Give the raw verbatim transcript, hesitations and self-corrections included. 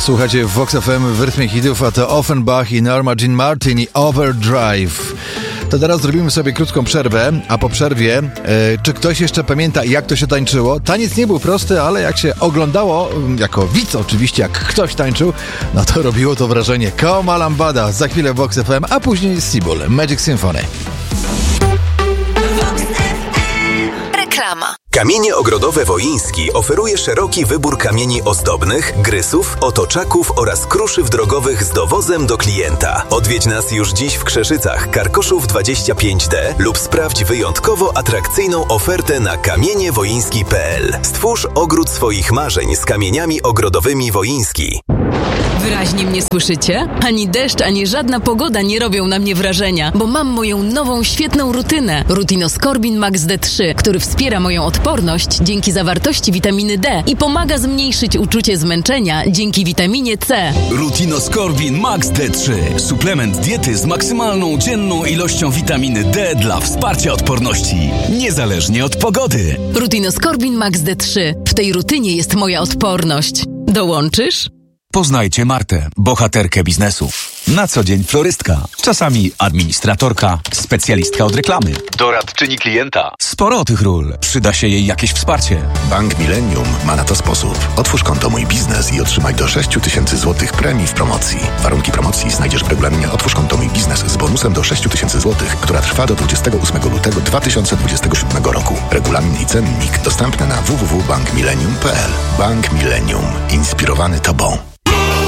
Słuchajcie Vox F M w rytmie hitów, a to Offenbach i Norma Jean Martin i Overdrive. To teraz zrobimy sobie krótką przerwę, a po przerwie, e, czy ktoś jeszcze pamięta, jak to się tańczyło? Taniec nie był prosty, ale jak się oglądało, jako widz oczywiście, jak ktoś tańczył, no to robiło to wrażenie. Koma Lambada, za chwilę Vox F M, a później Seabull, Magic Symphony. Reklama. Kamienie Ogrodowe Wołyński oferuje szeroki wybór kamieni ozdobnych, grysów, otoczaków oraz kruszyw drogowych z dowozem do klienta. Odwiedź nas już dziś w Krzeszycach, Karkoszów dwadzieścia pięć D lub sprawdź wyjątkowo atrakcyjną ofertę na kamienie wołyński kropka p l. Stwórz ogród swoich marzeń z kamieniami ogrodowymi Wołyński. Wyraźnie mnie słyszycie? Ani deszcz, ani żadna pogoda nie robią na mnie wrażenia, bo mam moją nową, świetną rutynę. Rutinoskorbin Max D trzy, który wspiera moją odporność dzięki zawartości witaminy D i pomaga zmniejszyć uczucie zmęczenia dzięki witaminie C. Rutinoskorbin Max D trzy. Suplement diety z maksymalną dzienną ilością witaminy D dla wsparcia odporności, niezależnie od pogody. Rutinoskorbin Max D trzy. W tej rutynie jest moja odporność. Dołączysz? Poznajcie Martę, bohaterkę biznesu. Na co dzień florystka, czasami administratorka, specjalistka od reklamy, doradczyni klienta. Sporo tych ról. Przyda się jej jakieś wsparcie. Bank Millennium ma na to sposób. Otwórz konto Mój Biznes i otrzymaj do sześć tysięcy złotych premii w promocji. Warunki promocji znajdziesz w regulaminie Otwórz konto Mój Biznes z bonusem do sześć tysięcy złotych, która trwa do dwudziestego ósmego lutego dwa tysiące dwudziestego siódmego roku. Regulamin i cennik dostępny na w w w kropka bank millennium kropka p l. Bank Millennium. Inspirowany Tobą.